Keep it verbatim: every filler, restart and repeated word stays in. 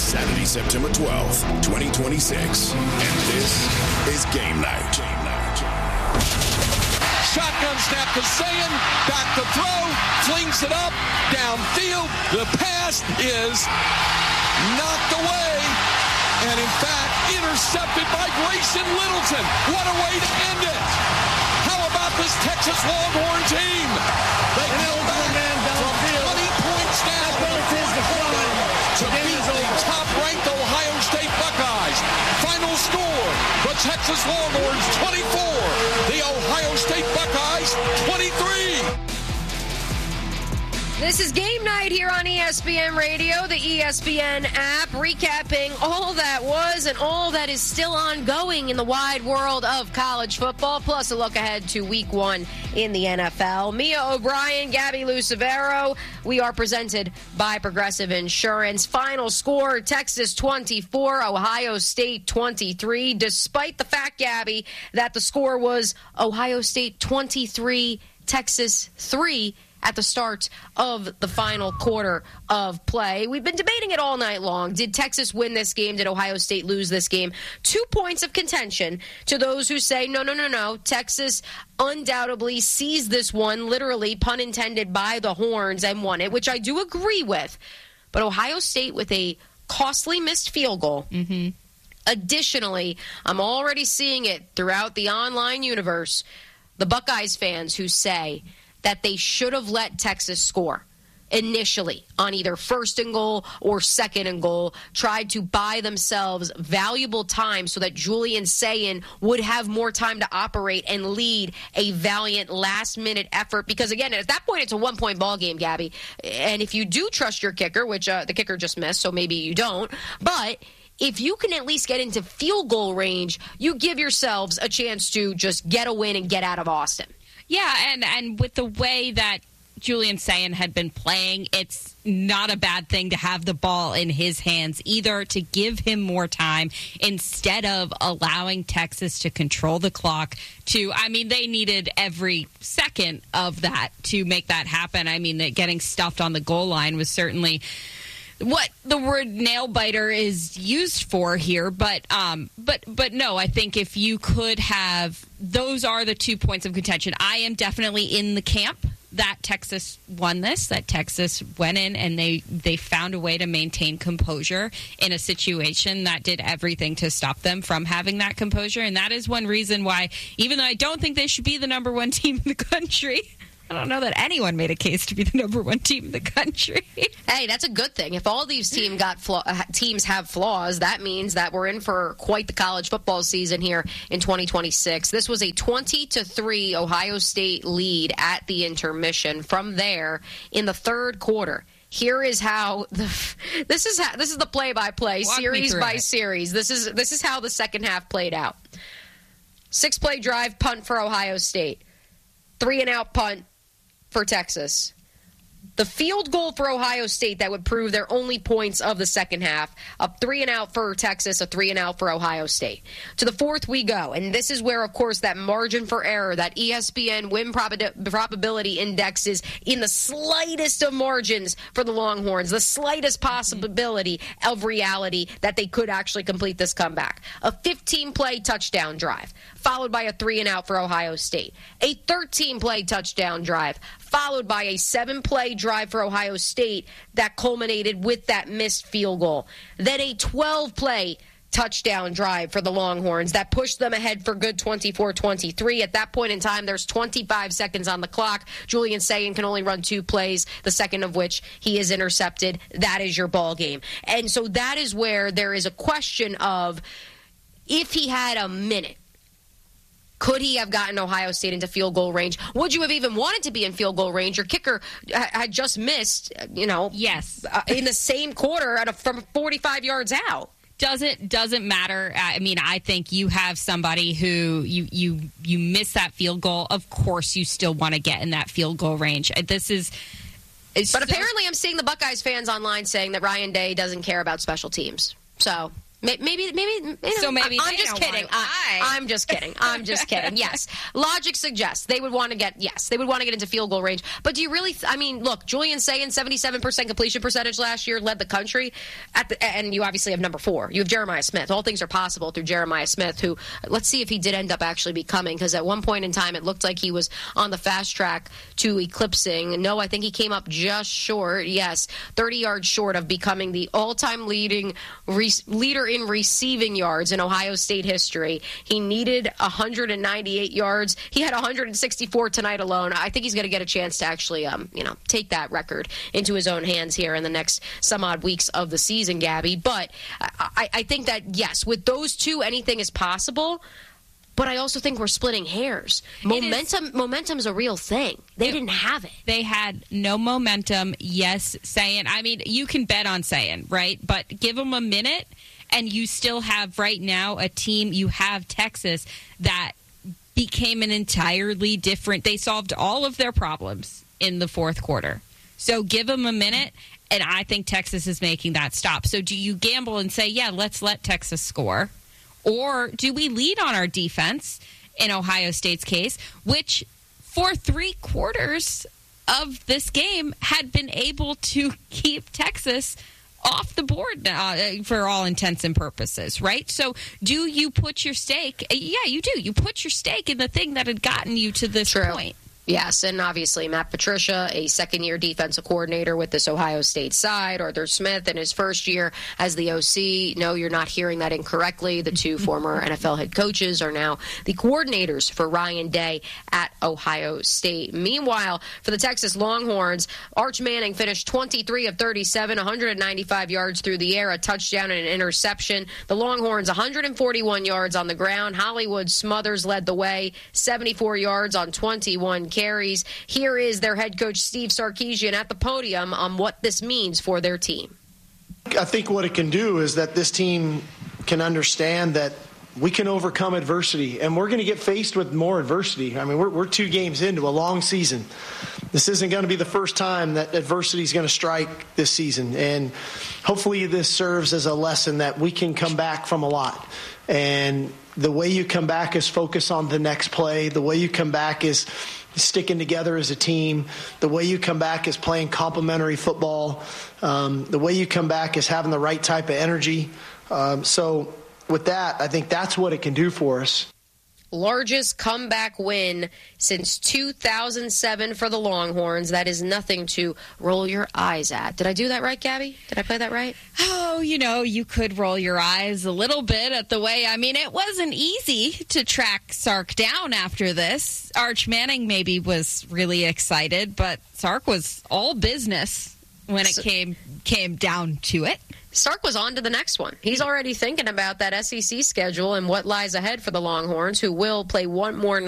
Saturday, September twelfth, twenty twenty-six. And this is Game Night. Game Night. Shotgun snap to Sayin, back to throw, flings it up, downfield. The pass is knocked away, and in fact, intercepted by Grayson Littleton. What a way to end it. How about this Texas Longhorn team? They come back from twenty points down to beat the top-ranked Ohio State Buckeyes. Final score, the Texas Longhorns twenty-four, the Ohio State Buckeyes twenty-three. This is Game Night here on E S P N Radio, the E S P N app, recapping all that was and all that is still ongoing in the wide world of college football, plus a look ahead to week one in the N F L. Mia O'Brien, Gabby Lucevero, we are presented by Progressive Insurance. Final score, Texas twenty-four, Ohio State twenty-three, despite the fact, Gabby, that the score was Ohio State twenty-three, Texas three at the start of the final quarter of play. We've been debating it all night long. Did Texas win this game? Did Ohio State lose this game? Two points of contention to those who say, no, no, no, no. Texas undoubtedly seized this one, literally, pun intended, by the horns and won it, which I do agree with. But Ohio State with a costly missed field goal. Mm-hmm. Additionally, I'm already seeing it throughout the online universe, the Buckeyes fans who say that they should have let Texas score initially on either first and goal or second and goal, tried to buy themselves valuable time so that Julian Sayin would have more time to operate and lead a valiant last-minute effort. Because, again, at that point, it's a one-point ball game, Gabby. And if you do trust your kicker, which uh, the kicker just missed, so maybe you don't, but if you can at least get into field goal range, you give yourselves a chance to just get a win and get out of Austin. Yeah, and, and with the way that Julian Sayin had been playing, it's not a bad thing to have the ball in his hands either, to give him more time instead of allowing Texas to control the clock. To, I mean, they needed every second of that to make that happen. I mean, that getting stuffed on the goal line was certainly what the word nail biter is used for here, but um, but but no, I think if you could have, those are the two points of contention. I am definitely in the camp that Texas won this, that Texas went in and they they found a way to maintain composure in a situation that did everything to stop them from having that composure, and that is one reason why, even though I don't think they should be the number one team in the country, I don't know that anyone made a case to be the number one team in the country. Hey, that's a good thing. If all these team got flaw- uh, teams have flaws, that means that we're in for quite the college football season here in twenty twenty-six. This was a twenty to three Ohio State lead at the intermission. From there, in the third quarter, here is how the this is how this is the play-by-play, Walk series by it. series. This is this is how the second half played out. Six-play drive, punt for Ohio State. Three and out punt for Texas. The field goal for Ohio State that would prove their only points of the second half. A three and out for Texas, a three and out for Ohio State. To the fourth we go, and this is where, of course, that margin for error, that E S P N win prob- probability index is in the slightest of margins for the Longhorns, the slightest possibility of reality that they could actually complete this comeback. A fifteen-play touchdown drive, followed by a three and out for Ohio State. A thirteen-play touchdown drive, followed by a seven-play drive for Ohio State that culminated with that missed field goal. Then a twelve-play touchdown drive for the Longhorns that pushed them ahead for good twenty-four twenty-three. At that point in time, there's twenty-five seconds on the clock. Julian Sayin can only run two plays, the second of which he is intercepted. That is your ball game. And so that is where there is a question of, if he had a minute, could he have gotten Ohio State into field goal range? Would you have even wanted to be in field goal range? Your kicker had just missed, you know, yes, uh, in the same quarter at a, from forty-five yards out. Doesn't doesn't matter. I mean, I think you have somebody who you you you miss that field goal. Of course, you still want to get in that field goal range. This is. But apparently, I'm seeing the Buckeyes fans online saying that Ryan Day doesn't care about special teams. So Maybe, maybe. You know, so maybe I'm they just don't kidding. want to I, I'm just kidding. I'm just kidding. Yes, logic suggests they would want to get. Yes, they would want to get into field goal range. But do you really? I mean, look, Julian Sayin, seventy-seven percent completion percentage last year, led the country. At the, and you obviously have number four. You have Jeremiah Smith. All things are possible through Jeremiah Smith. Who, let's see if he did end up actually becoming. Because at one point in time, it looked like he was on the fast track to eclipsing. No, I think he came up just short. Yes, thirty yards short of becoming the all-time leading re- leader in receiving yards in Ohio State history. He needed one hundred ninety-eight yards. He had one hundred sixty-four tonight alone. I think he's going to get a chance to actually, um, you know, take that record into his own hands here in the next some odd weeks of the season, Gabby. But I, I think that, yes, with those two, anything is possible. But I also think we're splitting hairs. Momentum, momentum's a real thing. They it, didn't have it. They had no momentum. Yes, Sayin. I mean, you can bet on Sayin, right? But give them a minute. And you still have right now a team, you have Texas, that became an entirely different, they solved all of their problems in the fourth quarter. So give them a minute, and I think Texas is making that stop. So do you gamble and say, yeah, let's let Texas score? Or do we lead on our defense in Ohio State's case, which for three quarters of this game had been able to keep Texas off the board uh, for all intents and purposes, right? So do you put your stake? Yeah, you do. You put your stake in the thing that had gotten you to this True. point. Yes, and obviously Matt Patricia, a second-year defensive coordinator with this Ohio State side. Arthur Smith in his first year as the O C. No, you're not hearing that incorrectly. The two former N F L head coaches are now the coordinators for Ryan Day at Ohio State. Meanwhile, for the Texas Longhorns, Arch Manning finished twenty-three of thirty-seven, one hundred ninety-five yards through the air, a touchdown and an interception. The Longhorns, one hundred forty-one yards on the ground. Hollywood Smothers led the way, seventy-four yards on twenty-one carries. Here is their head coach, Steve Sarkisian, at the podium on what this means for their team. I think what it can do is that this team can understand that we can overcome adversity, and we're going to get faced with more adversity. I mean, we're, we're two games into a long season. This isn't going to be the first time that adversity is going to strike this season, and hopefully this serves as a lesson that we can come back from a lot. And the way you come back is focus on the next play. The way you come back is sticking together as a team. The way you come back is playing complementary football. Um, the way you come back is having the right type of energy. Um, so with that, I think that's what it can do for us. Largest comeback win since two thousand seven for the Longhorns. That is nothing to roll your eyes at. Did I do that right, Gabby? Did I play that right? Oh, you know, you could roll your eyes a little bit at the way. I mean, it wasn't easy to track Sark down after this. Arch Manning maybe was really excited, but Sark was all business when it so, came came down to it. Sark was on to the next one. He's already thinking about that S E C schedule and what lies ahead for the Longhorns, who will play one more night.